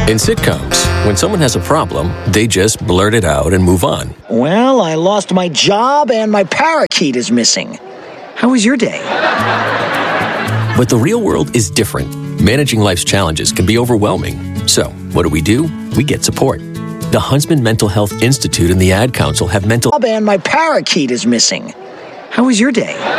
In sitcoms, when someone has a problem, they just blurt it out and move on. Well, I lost my job and my parakeet is missing. How was your day? But the real world is different. Managing life's challenges can be overwhelming. So, what do? We get support. The Huntsman Mental Health Institute and the Ad Council have mental... And my parakeet is missing. How was your day?